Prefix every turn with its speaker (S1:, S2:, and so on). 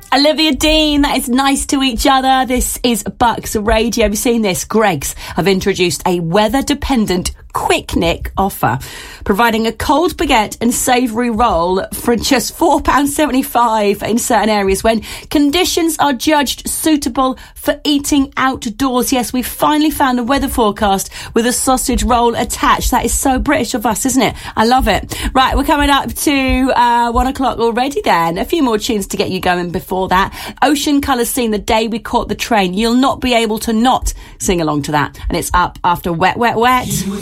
S1: Olivia Dean, that is Nice to Each Other. This is Bucks Radio. Have you seen this? Greggs have introduced a weather-dependent Quick Nick offer, providing a cold baguette and savoury roll for just £4.75 in certain areas when conditions are judged suitable for eating outdoors. Yes, we finally found a weather forecast with a sausage roll attached. That is so British of us, isn't it? I love it. Right, we're coming up to 1 o'clock already then. A few more tunes to get you going before that. Ocean Colours Scene, The Day We Caught the Train. You'll not be able to not sing along to that. And it's up after Wet, Wet, Wet.